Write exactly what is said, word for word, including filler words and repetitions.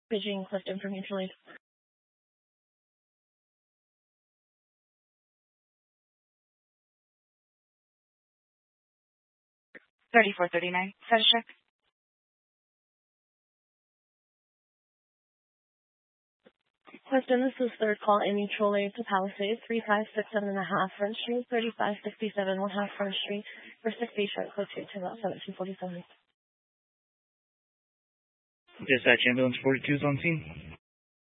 Beijing Clifton from Mutual Aid. thirty-four thirty-nine. Status check. Clifton, this is third call in Mutual Aid to Palisades, three five six seven and a half Front Street, thirty-five sixty-seven, one half Front Street, for sick patient, code two to about seventeen forty-seven. Dispatch ambulance forty-two is on scene.